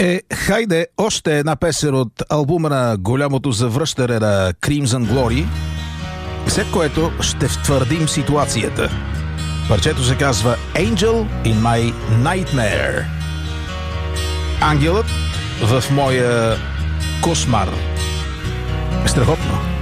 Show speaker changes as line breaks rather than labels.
Хайде, още една песен от албума на голямото завръщане на Crimson Glory, след което ще втвърдим ситуацията. Парчето се казва Angel in My Nightmare. Ангелът в моя кошмар. Страхотно.